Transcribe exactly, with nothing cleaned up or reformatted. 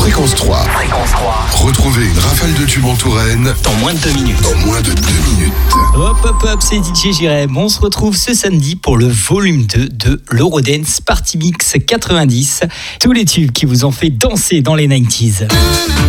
Fréquence trois. Fréquence trois. Retrouvez une rafale de tubes en Touraine Dans moins de deux minutes. dans moins de deux minutes. Hop hop hop, c'est D J Jérém. On se retrouve ce samedi pour le volume deux de l'Eurodance Party Mix quatre-vingt-dix. Tous les tubes qui vous ont fait danser dans les quatre-vingt-dix.